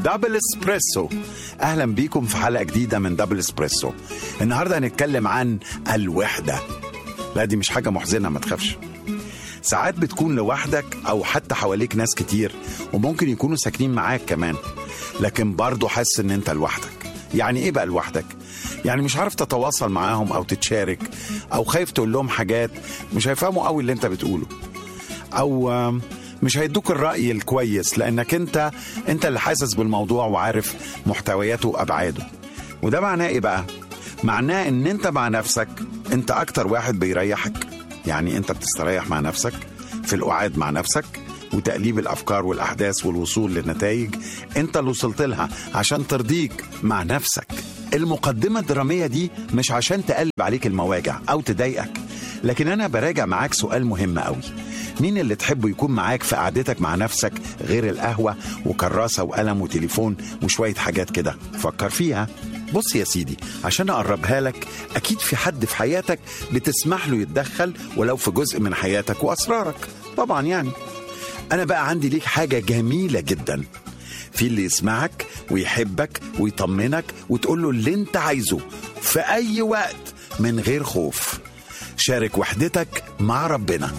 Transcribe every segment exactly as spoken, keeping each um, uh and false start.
دبل اسبريسو. اهلا بيكم في حلقة جديدة من دبل اسبريسو. النهاردة هنتكلم عن الوحدة. لا دي مش حاجة محزنة، ما تخافش. ساعات بتكون لوحدك او حتى حواليك ناس كتير وممكن يكونوا ساكنين معاك كمان، لكن برضو حاسس ان انت لوحدك. يعني ايه بقى لوحدك؟ يعني مش عارف تتواصل معاهم او تتشارك، او خايف تقول لهم حاجات مش هيفهموا قوي اللي انت بتقوله، او مش هيدوك الرأي الكويس لانك انت انت اللي حاسس بالموضوع وعارف محتوياته وابعاده. وده معناه ايه بقى؟ معناه ان انت مع نفسك انت اكتر واحد بيريحك. يعني انت بتستريح مع نفسك في القعاد مع نفسك وتقليب الافكار والاحداث والوصول للنتائج انت اللي وصلت لها عشان ترضيك مع نفسك. المقدمة الدرامية دي مش عشان تقلب عليك المواجع او تضايقك، لكن انا براجع معاك سؤال مهم قوي. مين اللي تحبه يكون معاك في قعدتك مع نفسك غير القهوة وكراسة وقلم وتليفون وشوية حاجات كده؟ فكر فيها. بص يا سيدي، عشان أقربها لك، أكيد في حد في حياتك بتسمح له يتدخل ولو في جزء من حياتك وأسرارك طبعا. يعني أنا بقى عندي ليك حاجة جميلة جدا، في اللي يسمعك ويحبك ويطمنك وتقول له اللي انت عايزه في أي وقت من غير خوف. شارك وحدتك مع ربنا.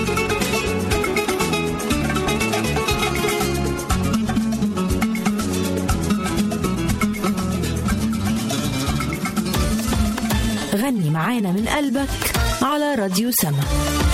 غني معانا من قلبك على راديو سما.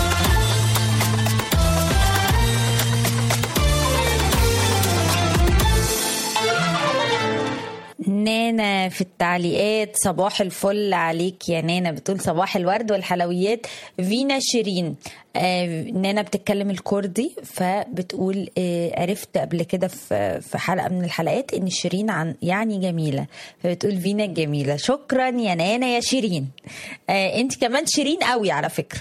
نانا في التعليقات صباح الفل عليك يا نانا، بتقول صباح الورد والحلويات. فينا شيرين آه نانا بتتكلم الكردي، فبتقول آه عرفت قبل كده في في حلقة من الحلقات ان شيرين عن يعني جميلة، فبتقول فينا جميلة. شكرا يا نانا يا شيرين. آه انت كمان شيرين قوي على فكرة.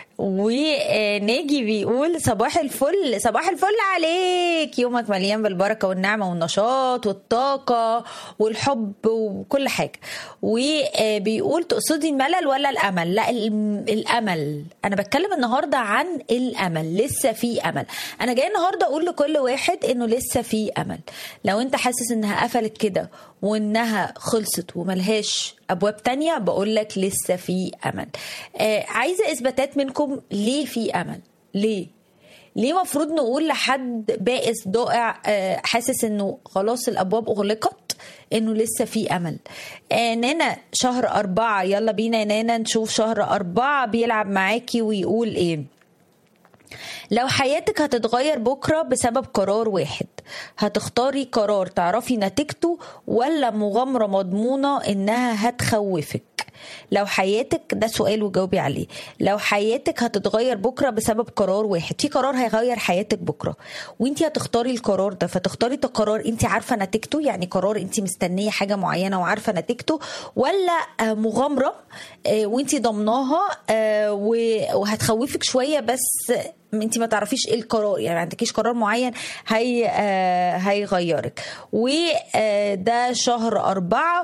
وناجي بيقول صباح الفل، صباح الفل عليك، يومك مليان بالبركة والنعمة والنشاط والطاقة والحب وكل حاجة. وبيقول تقصدي الملل ولا الأمل؟ لا الأمل. أنا بتكلم النهاردة عن الأمل، لسه في أمل. أنا جاي النهاردة أقول لكل واحد إنه لسه في أمل. لو أنت حاسس إنها قفلت كده وإنها خلصت وملهاش أبواب تانية، بقول لك لسه في أمل. آه عايزة إثباتات منكم ليه في أمل. ليه ليه مفروض نقول لحد بائس ضائع آه حاسس إنه خلاص الأبواب أغلقت إنه لسه في أمل؟ آه نانا شهر أربعة، يلا بينا يا نانا نشوف شهر أربعة بيلعب معاكي ويقول إيه. لو حياتك هتتغير بكرة بسبب قرار واحد، هتختاري قرار تعرفي نتيجته ولا مغامرة مضمونة إنها هتخوفك؟ لو حياتك، ده سؤال وجاوبي عليه، لو حياتك هتتغير بكرة بسبب قرار واحد، في قرار هيغير حياتك بكرة وانتي هتختاري القرار ده، فتختاري قرار انتي عارفة نتيجته، يعني قرار انتي مستنية حاجة معينة وعارفة نتيجته، ولا مغامرة وانتي ضمناها وهتخوفك شوية بس انت ما تعرفيش ايه القرار، يعني ما عندكيش قرار معين هي آه هيغيرك. وده شهر أربعة،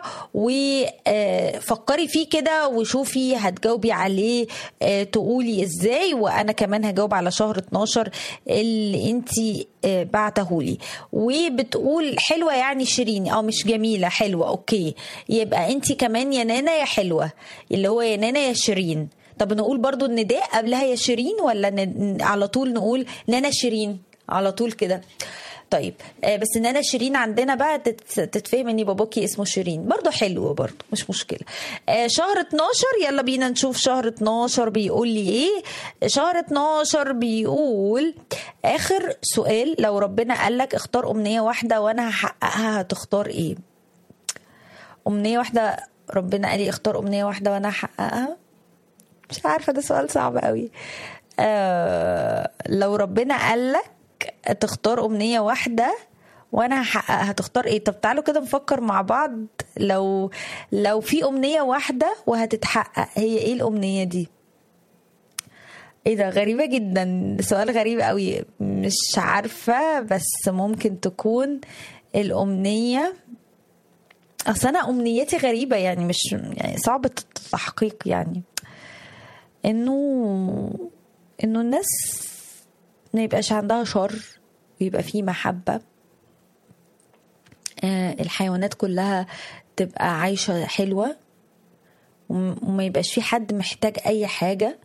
وفكري فيه كده وشوفي هتجاوبي عليه آه تقولي ازاي. وانا كمان هجاوب على شهر اتناشر اللي انت آه بعتهولي. وبتقول حلوة يعني شيرين، اه مش جميلة، حلوة. اوكي، يبقى انت كمان يا نانا يا حلوة، اللي هو يا نانا يا شيرين. طب نقول برضو النداء قبلها يا شيرين ولا ن... على طول نقول نانا شيرين على طول كده؟ طيب آه بس نانا شيرين عندنا بقى تت... تتفهم اني باباكي اسمه شيرين، برضو حلو، برضو مش مشكلة. آه شهر اتناشر، يلا بينا نشوف شهر اتناشر بيقول لي ايه. شهر اتناشر بيقول اخر سؤال، لو ربنا قالك اختار امنية واحدة وانا هحققها، هتختار ايه؟ امنية واحدة، ربنا قال لي اختار امنية واحدة وانا هحققها. مش عارفة، ده سؤال صعب قوي. آه لو ربنا قالك تختار أمنية واحدة وأنا هحققها، هتختار إيه؟ طب تعالوا كده نفكر مع بعض. لو لو في أمنية واحدة وهتتحقق، هي إيه الأمنية دي؟ إيه ده؟ غريبة جدا، سؤال غريب قوي، مش عارفة. بس ممكن تكون الأمنية، أصل أنا أمنيتي غريبة، يعني مش يعني صعب التحقيق، يعني انه انه الناس ما يبقاش عندها شر ويبقى فيه محبة. الحيوانات كلها تبقى عايشة حلوة وما يبقاش في حد محتاج أي حاجة.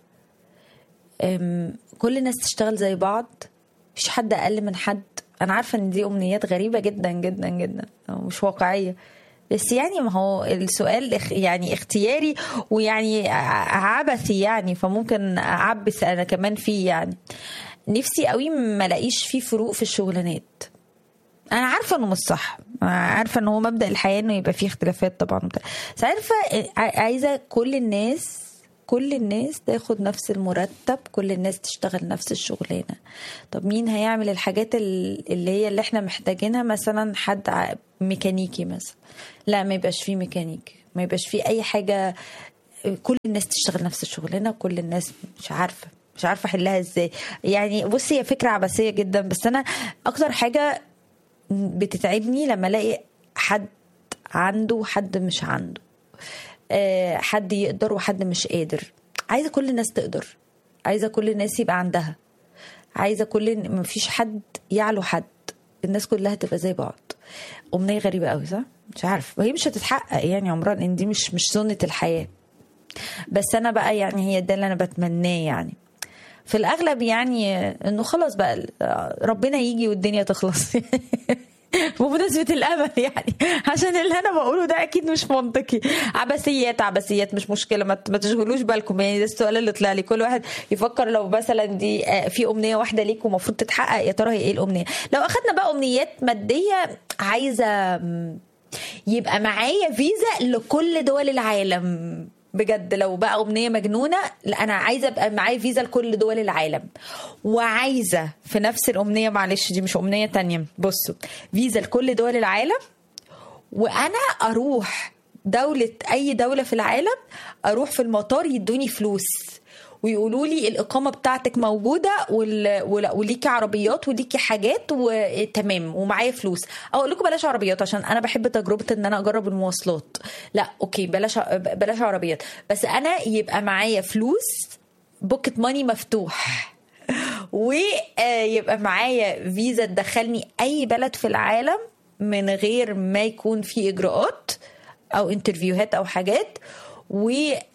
كل الناس تشتغل زي بعض، مفيش حد أقل من حد. أنا عارفة إن دي أمنيات غريبة جدا جدا جدا مش واقعية، بس يعني ما هو السؤال يعني اختياري ويعني عبثي يعني، فممكن أعبث أنا كمان فيه. يعني نفسي قوي ما لاقيش فيه فروق في الشغلانات. انا عارفه انه مش صح، عارفه انه هو مبدأ الحياه انه يبقى فيه اختلافات طبعا، بس عارفه عايزه كل الناس كل الناس تاخد نفس المرتب، كل الناس تشتغل نفس الشغلانه. طب مين هيعمل الحاجات اللي هي اللي احنا محتاجينها؟ مثلا حد ميكانيكي مثلا، لا ما يبقاش فيه ميكانيكي، ما يبقاش فيه اي حاجه، كل الناس تشتغل نفس الشغلانه، كل الناس مش عارفه مش عارفه احلها ازاي. يعني بصي هي فكره عبثيه جدا، بس انا اكتر حاجه بتتعبني لما الاقي حد عنده وحد مش عنده، أه حد يقدر وحد مش قادر. عايزه كل الناس تقدر، عايزه كل الناس يبقى عندها، عايزه كل مفيش حد يعلو حد، الناس كلها تبقى زي بعض. امنيه غريبه قوي صح؟ مش عارف، وهي مش هتتحقق يعني عمرها، ان دي مش مش سنه الحياه. بس انا بقى يعني هي ده اللي انا بتمناه يعني في الاغلب، يعني انه خلاص بقى ربنا يجي والدنيا تخلص بمناسبة الامل يعني، عشان اللي انا بقوله ده اكيد مش منطقي. عبثيات عبثيات مش مشكله، ما تشغلوش بالكم يعني. ده السؤال اللي طلع لي، كل واحد يفكر لو مثلا دي في امنيه واحده ليك ومفروض تتحقق، يا ترى هي ايه الامنيه. لو اخدنا بقى امنيات ماديه، عايزه يبقى معايا فيزا لكل دول العالم بجد. لو بقى أمنية مجنونة، لا أنا عايزة أبقى معايا فيزا لكل دول العالم، وعايزة في نفس الأمنية، معلش دي مش أمنية تانية، بصوا فيزا لكل دول العالم، وأنا أروح دولة أي دولة في العالم، أروح في المطار يدوني فلوس ويقولوا لي الإقامة بتاعتك موجودة وليكي عربيات وليكي حاجات وتمام ومعايا فلوس. أقول لكم بلاش عربيات عشان أنا بحب تجربة إن أنا أجرب المواصلات. لا أوكي بلاش بلاش عربيات، بس أنا يبقى معايا فلوس، بوكت ماني مفتوح، ويبقى معايا فيزا تدخلني أي بلد في العالم من غير ما يكون في إجراءات أو انترفيوهات أو حاجات. و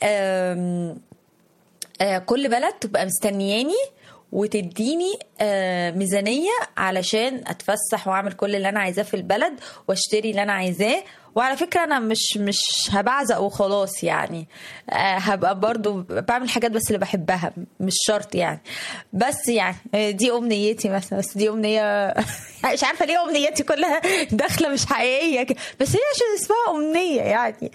كل بلد تبقى مستنياني وتديني ميزانية علشان اتفسح واعمل كل اللي انا عايزاه في البلد واشتري اللي انا عايزاه. وعلى فكرة انا مش مش هبعزق وخلاص يعني، هبقى برضو بعمل حاجات بس اللي بحبها، مش شرط يعني. بس يعني دي امنيتي مثلا، بس دي امنية مش عارفة ليه امنيتي كلها داخلة مش حقيقية، بس هي عشان اسمها امنية يعني.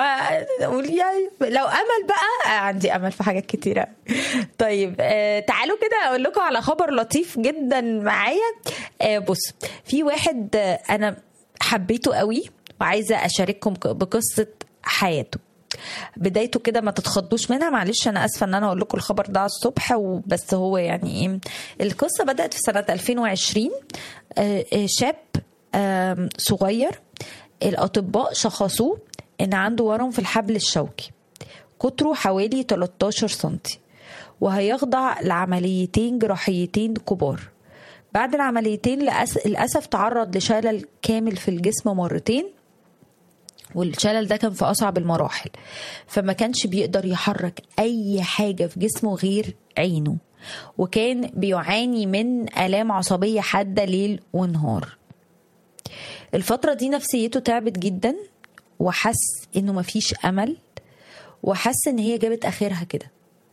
لو امل بقى، عندي امل في حاجات كتيرة. طيب تعالوا كده اقول لكم على خبر لطيف جدا معايا. بص في واحد انا حبيته قوي وعايزة أشارككم بقصة حياته. بدايته كده ما تتخضوش منها، معلش أنا أسفة أن أنا أقول لكم الخبر ده على الصبح، وبس هو يعني إيه. القصة بدأت في سنة ألفين وعشرين. شاب صغير الأطباء شخصوه إن عنده ورم في الحبل الشوكي، قطره حوالي ثلاثة عشر سنتي، وهيخضع لعمليتين جراحيتين كبار. بعد العمليتين للأسف تعرض لشلل كامل في الجسم مرتين، والشلل ده كان في أصعب المراحل، فما كانش بيقدر يحرك أي حاجة في جسمه غير عينه، وكان بيعاني من آلام عصبية حادة ليل ونهار. الفترة دي نفسيته تعبت جدا، وحس إنه مفيش أمل، وحس إن هي جابت آخرها كده،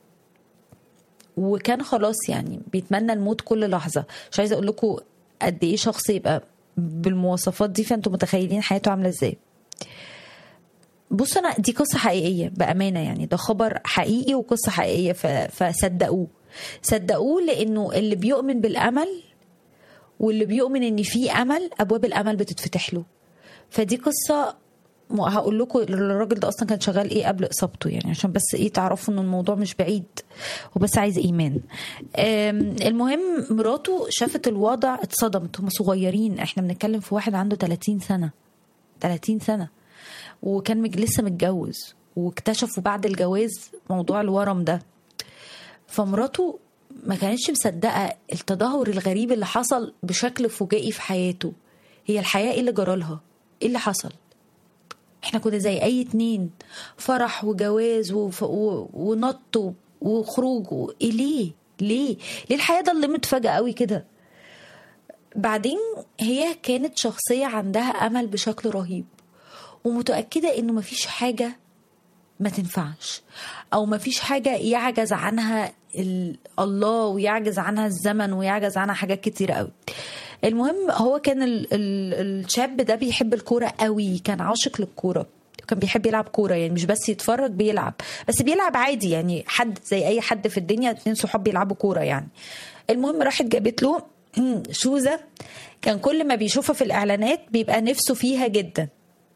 وكان خلاص يعني بيتمنى الموت كل لحظة. مش عايزة أقول لكم قد إيه شخص يبقى بالمواصفات دي، فأنتم متخيلين حياته عاملة إزاي. بص أنا دي قصة حقيقية بأمانة يعني، ده خبر حقيقي وقصة حقيقية، فصدقوه صدقوه لأنه اللي بيؤمن بالأمل واللي بيؤمن إن فيه أمل، أبواب الأمل بتتفتح له. فدي قصة هقول لكم الراجل ده اصلا كان شغال ايه قبل اصابته يعني، عشان بس ايه تعرفوا ان الموضوع مش بعيد، وبس عايز ايمان. المهم مراته شافت الوضع اتصدمت، هم صغيرين، احنا بنتكلم في واحد عنده ثلاثين سنة ثلاثين سنة، وكان لسه متجوز، واكتشفوا بعد الجواز موضوع الورم ده. فمراته ما كانتش مصدقة التدهور الغريب اللي حصل بشكل فجائي في حياته. هي الحياة ايه اللي جرالها؟ ايه اللي حصل؟ احنا كنا زي اي اتنين، فرح وجواز وف... و... ونط وخروج و... إيه ليه ليه ليه الحياة ضلمت فجأة قوي كده؟ بعدين هي كانت شخصية عندها امل بشكل رهيب، ومتأكدة انه مفيش حاجة ما تنفعش، او مفيش حاجة يعجز عنها الله ويعجز عنها الزمن ويعجز عنها حاجات كتير قوي. المهم هو كان ال ال الشاب ده بيحب الكورة قوي، كان عاشق للكورة، كان بيحب يلعب كورة، يعني مش بس يتفرج، بيلعب، بس بيلعب عادي يعني حد زي اي حد في الدنيا، اتنين صحاب بيلعبوا كورة يعني. المهم راحت جابت له شوزة كان كل ما بيشوفها في الاعلانات بيبقى نفسه فيها جدا.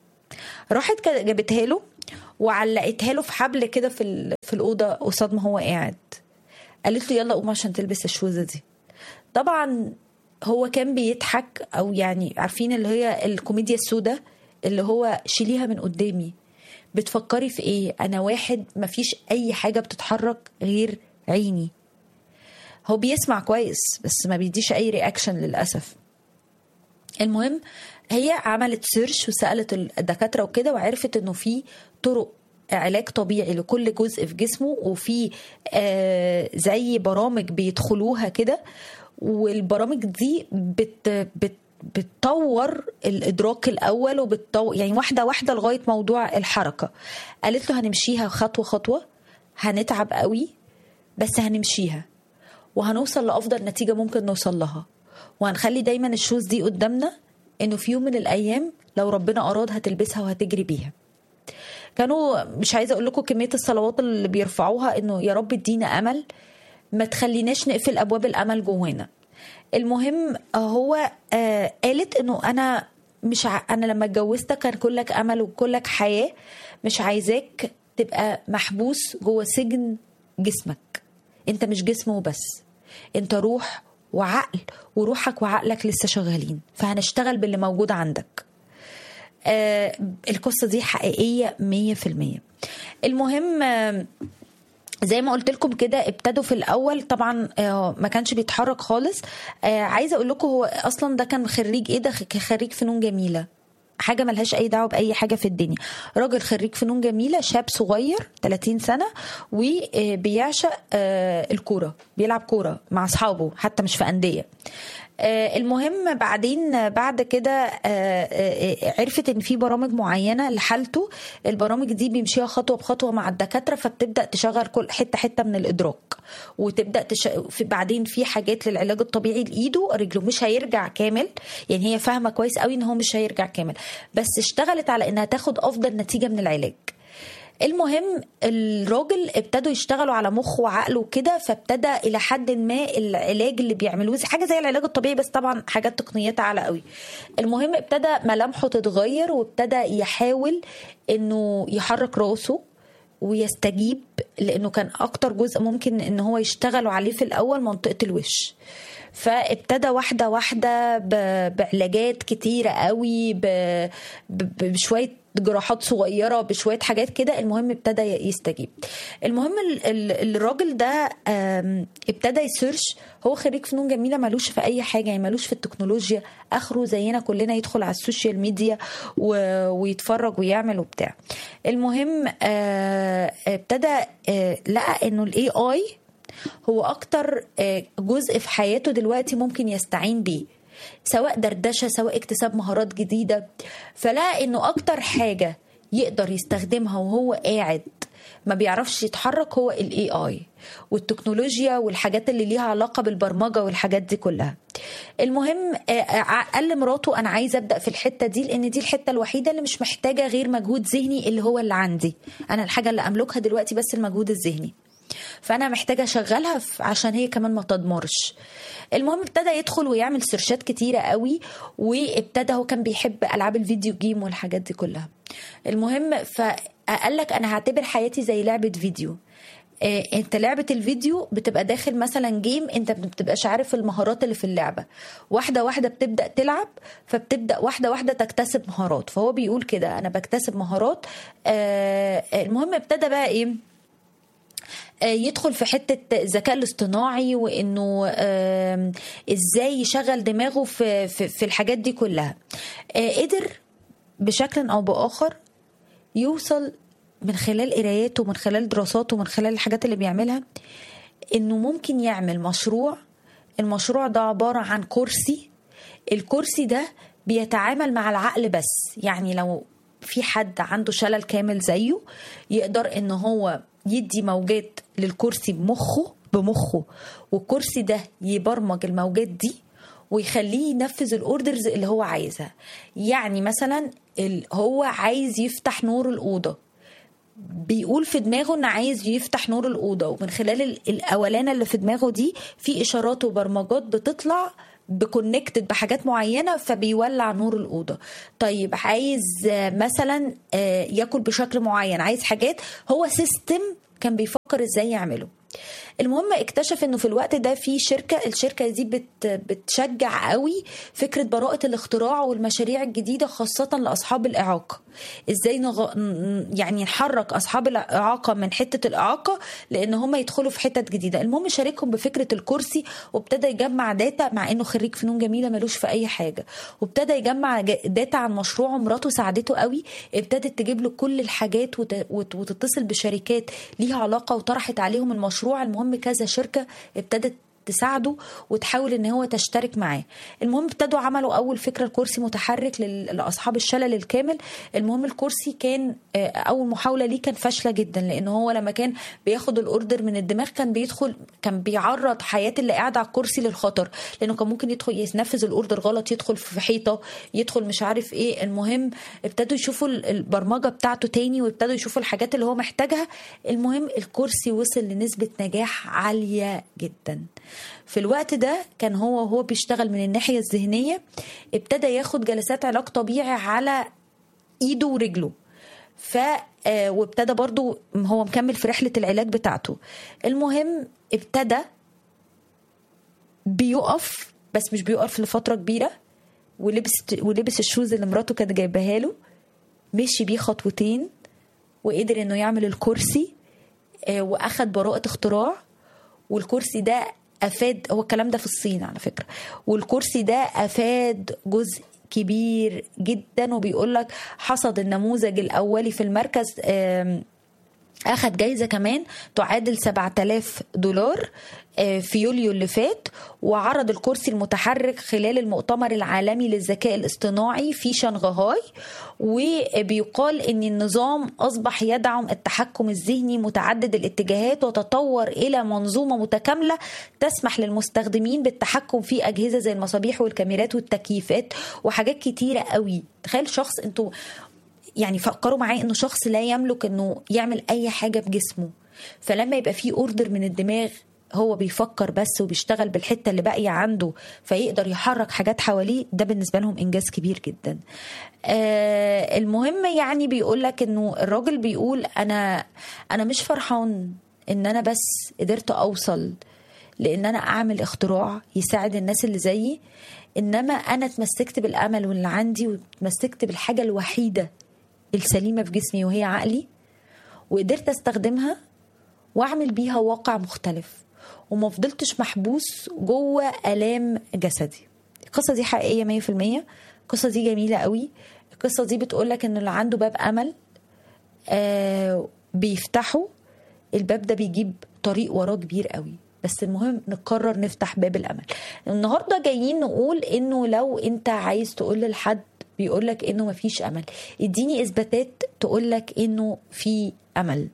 راحت جابتها له وعلقتها له في حبل كده في في الاوضه قصاد ما هو قاعد. قالت له يلا قوم عشان تلبس الشوزه دي. طبعا هو كان بيضحك، او يعني عارفين اللي هي الكوميديا السوداء، اللي هو شيليها من قدامي، بتفكري في ايه؟ انا واحد ما فيش اي حاجه بتتحرك غير عيني. هو بيسمع كويس بس ما بيديش اي رياكشن للاسف. المهم هي عملت سيرش وسألت الدكاترة وكده، وعرفت انه في طرق علاج طبيعي لكل جزء في جسمه، وفي آه زي برامج بيدخلوها كده، والبرامج دي بت بت بتطور الإدراك الأول، وبتطور يعني واحدة واحدة لغاية موضوع الحركة. قالت له هنمشيها خطوة خطوة، هنتعب قوي بس هنمشيها، وهنوصل لأفضل نتيجة ممكن نوصل لها، وهنخلي دايما الشوز دي قدامنا، انه في يوم من الايام لو ربنا اراد هتلبسها وهتجري بيها. كانوا مش عايزه اقول لكم كميه الصلوات اللي بيرفعوها، انه يا رب ادينا امل، ما تخليناش نقفل ابواب الامل جوانا. المهم هو آه قالت انه انا مش ع... انا لما اتجوزتك كان كلك امل وكلك حياه، مش عايزاك تبقى محبوس جوه سجن جسمك. انت مش جسم وبس، انت روح وعقل، وروحك وعقلك لسه شغالين، فهنشتغل باللي موجود عندك. آه القصة دي حقيقية مية في المية. المهم آه زي ما قلت لكم كده، ابتدوا في الأول طبعا آه ما كانش بيتحرك خالص. آه عايزة أقول لكم هو أصلا ده كان خريج إيه؟ ده خريج فنون جميلة، حاجة ملهاش أي دعوة بأي حاجة في الدنيا. راجل خريج فنون جميلة، شاب صغير ثلاثين سنة، وبيعشق الكورة، بيلعب كورة مع أصحابه حتى مش في أندية. المهم بعدين بعد كده عرفت ان في برامج معينه لحالته، البرامج دي بيمشيها خطوه بخطوه مع الدكاتره، فبتبدا تشغل كل حته حته من الادراك، وتبدا تش... في بعدين في حاجات للعلاج الطبيعي لايده، رجله مش هيرجع كامل، يعني هي فاهمه كويس قوي ان هو مش هيرجع كامل، بس اشتغلت على انها تاخد افضل نتيجه من العلاج. المهم الراجل ابتدوا يشتغلوا على مخه وعقله كده، فابتدى الى حد ما العلاج اللي بيعملوه حاجه زي العلاج الطبيعي، بس طبعا حاجات تقنيات عاليه قوي. المهم ابتدى ملامحه تتغير، وابتدى يحاول انه يحرك راسه ويستجيب، لانه كان اكتر جزء ممكن ان هو يشتغلوا عليه في الاول منطقه الوش. فابتدى واحده واحده بعلاجات كتيره قوي، بشويه جراحات صغيره، بشويه حاجات كده. المهم ابتدى يستجيب. المهم الراجل ده ابتدى يسيرش، هو خريج فنون جميله، مالوش في اي حاجه، يعني مالوش في التكنولوجيا، اخره زينا كلنا يدخل على السوشيال ميديا ويتفرج ويعمل وبتاع. المهم ابتدى لقى انه الاي اي هو اكتر جزء في حياته دلوقتي ممكن يستعين بيه، سواء دردشة، سواء اكتساب مهارات جديدة. فلقى انه اكتر حاجة يقدر يستخدمها وهو قاعد ما بيعرفش يتحرك هو الاي اي والتكنولوجيا والحاجات اللي ليها علاقة بالبرمجة والحاجات دي كلها. المهم قال لمراته انا عايزة ابدأ في الحتة دي، لان دي الحتة الوحيدة اللي مش محتاجة غير مجهود ذهني، اللي هو اللي عندي انا، الحاجة اللي املكها دلوقتي بس المجهود الذهني، فانا محتاجه اشغلها عشان هي كمان ما تدمرش. المهم ابتدى يدخل ويعمل سيرشات كتيره قوي، وابتدى هو كان بيحب العاب الفيديو جيم والحاجات دي كلها. المهم فقال لك انا هعتبر حياتي زي لعبه فيديو. إيه انت لعبه الفيديو بتبقى داخل مثلا جيم، انت ما بتبقاش عارف المهارات اللي في اللعبه، واحده واحده بتبدا تلعب، فبتبدا واحده واحده تكتسب مهارات. فهو بيقول كده انا بكتسب مهارات. آه المهم ابتدى بقى ايه يدخل في حتة الذكاء الاصطناعي، وانه ازاي يشغل دماغه في, في, في الحاجات دي كلها. قدر بشكل او باخر يوصل من خلال قراياته ومن خلال دراساته ومن خلال الحاجات اللي بيعملها انه ممكن يعمل مشروع. المشروع ده عبارة عن كرسي، الكرسي ده بيتعامل مع العقل بس. يعني لو في حد عنده شلل كامل زيه يقدر ان هو يدي موجات للكرسي بمخه بمخه والكرسي ده يبرمج الموجات دي ويخليه ينفذ الاوردرز اللي هو عايزها. يعني مثلا هو عايز يفتح نور الأوضة، بيقول في دماغه ان عايز يفتح نور الأوضة، ومن خلال الاولانه اللي في دماغه دي في اشارات وبرمجات بتطلع بكونكتد بحاجات معينة فبيولع نور الأوضة. طيب عايز مثلا ياكل بشكل معين، عايز حاجات، هو سيستم كان بيفكر ازاي يعمله. المهم اكتشف انه في الوقت ده في شركة، الشركة دي بت بتشجع قوي فكرة براءة الاختراع والمشاريع الجديدة خاصة لأصحاب الإعاقة. ازاي نغ... يعني نحرك أصحاب الإعاقة من حتة الإعاقة لأن هم يدخلوا في حتة جديدة. المهم شاركهم بفكرة الكرسي وابتدى يجمع داتا، مع انه خريج فنون جميلة ملوش في اي حاجة، وابتدى يجمع داتا عن مشروعه. مراته ساعدته قوي، ابتدت تجيب له كل الحاجات وت... وت... وتتصل بشركات ليها علاقة وطرحت عليهم المشروع. المهم كذا شركة ابتدت تساعده وتحاول ان هو تشترك معاه. المهم ابتدوا عملوا اول فكره الكرسي متحرك لاصحاب الشلل الكامل. المهم الكرسي كان اول محاوله ليه كان فاشله جدا، لان هو لما كان بياخد الاوردر من الدماغ كان بيدخل كان بيعرض حياه اللي قاعد على الكرسي للخطر، لانه كان ممكن يدخل ينفذ الاوردر غلط، يدخل في حيطه، يدخل مش عارف ايه. المهم ابتدوا يشوفوا البرمجه بتاعته تاني وابتدوا يشوفوا الحاجات اللي هو محتاجها. المهم الكرسي وصل لنسبه نجاح عاليه جدا. في الوقت ده كان هو وهو بيشتغل من الناحية الذهنية ابتدى ياخد جلسات علاج طبيعي على ايده ورجله، ف وابتدى برضو هو مكمل في رحلة العلاج بتاعته. المهم ابتدى بيقف، بس مش بيقف لفترة كبيرة، ولبس ولبس الشوز اللي مراته كانت جايبها له، مشي بيه خطوتين وقدر انه يعمل الكرسي واخد براءة اختراع. والكرسي ده أفاد، هو الكلام ده في الصين على فكرة، والكرسي ده أفاد جزء كبير جدا. وبيقول لك حصد النموذج الأولي في المركز، أخذ جايزة كمان تعادل سبعة آلاف دولار في يوليو اللي فات، وعرض الكرسي المتحرك خلال المؤتمر العالمي للذكاء الاصطناعي في شنغهاي. وبيقال ان النظام اصبح يدعم التحكم الذهني متعدد الاتجاهات وتطور الى منظومة متكاملة تسمح للمستخدمين بالتحكم في اجهزة زي المصابيح والكاميرات والتكييفات وحاجات كتيرة قوي. تخيل شخص، انتوا يعني فكروا معايا انه شخص لا يملك انه يعمل اي حاجة بجسمه، فلما يبقى فيه اوردر من الدماغ هو بيفكر بس وبيشتغل بالحتة اللي باقية عنده فيقدر يحرك حاجات حواليه، ده بالنسبة لهم إنجاز كبير جدا. آه المهم يعني بيقولك إنه الراجل بيقول أنا أنا مش فرحان إن أنا بس قدرت أوصل لإن أنا أعمل اختراع يساعد الناس اللي زيي، إنما أنا اتمسكت بالأمل واللي عندي واتمسكت بالحاجة الوحيدة السليمة في جسمي وهي عقلي، وقدرت استخدمها واعمل بيها واقع مختلف وما فضلتش محبوس جوه آلام جسدي. القصة دي حقيقية مية في المية، القصة دي جميلة قوي. القصة دي بتقولك ان اللي عنده باب أمل آه بيفتحه، الباب ده بيجيب طريق وراه كبير قوي، بس المهم نقرر نفتح باب الأمل. النهاردة جايين نقول انه لو انت عايز تقول لحد بيقولك انه مفيش أمل، اديني اثباتات تقولك انه في أمل.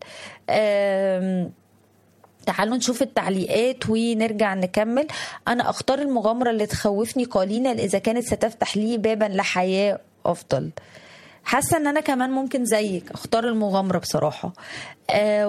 آه تعالوا نشوف التعليقات ونرجع نكمل. أنا أختار المغامرة اللي تخوفني قليلا إذا كانت ستفتح لي بابا لحياة أفضل. حاسة أن أنا كمان ممكن زيك أختار المغامرة بصراحة. آه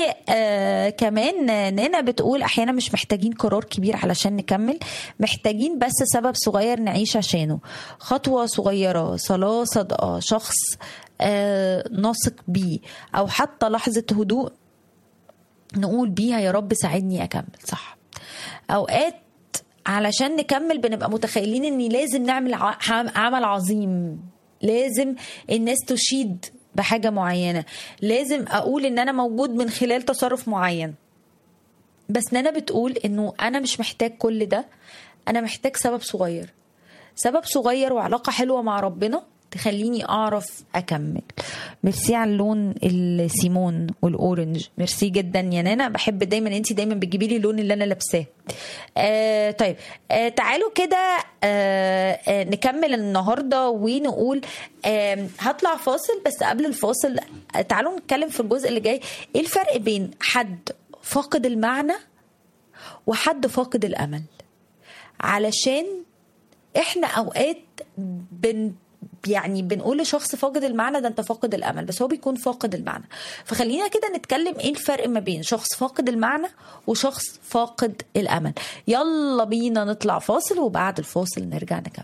وكمان آه نانا بتقول أحيانا مش محتاجين قرار كبير علشان نكمل، محتاجين بس سبب صغير نعيش عشانه، خطوة صغيرة، صلاة صدقة، شخص آه نثق بيه، أو حتى لحظة هدوء نقول بيها يا رب ساعدني أكمل. صح، أوقات علشان نكمل بنبقى متخيلين أني لازم نعمل عمل عظيم، لازم الناس تشيد بحاجة معينة، لازم أقول أن أنا موجود من خلال تصرف معين. بس نانا بتقول أنه أنا مش محتاج كل ده، أنا محتاج سبب صغير، سبب صغير وعلاقة حلوة مع ربنا تخليني اعرف اكمل. ميرسي على اللون السيمون والاورنج، ميرسي جدا يا نانا. بحب دايما انتي دايما بتجيبي لي اللون اللي انا لابساه. آه طيب آه تعالوا كده آه آه نكمل النهارده ونقول آه هطلع فاصل، بس قبل الفاصل آه تعالوا نتكلم في الجزء اللي جاي ايه الفرق بين حد فاقد المعنى وحد فاقد الامل. علشان احنا اوقات بن يعني بنقول لشخص فاقد المعنى ده انت فاقد الامل، بس هو بيكون فاقد المعنى. فخلينا كده نتكلم ايه الفرق ما بين شخص فاقد المعنى وشخص فاقد الامل. يلا بينا نطلع فاصل، وبعد الفاصل نرجع نكمل.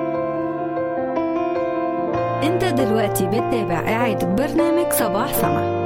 انت دلوقتي بتتابع إعادة برنامج صباح سما.